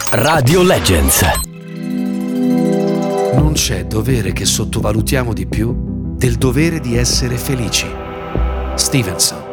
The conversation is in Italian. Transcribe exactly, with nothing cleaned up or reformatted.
Radio Legends. Non c'è dovere che sottovalutiamo di più del dovere di essere felici. Stevenson.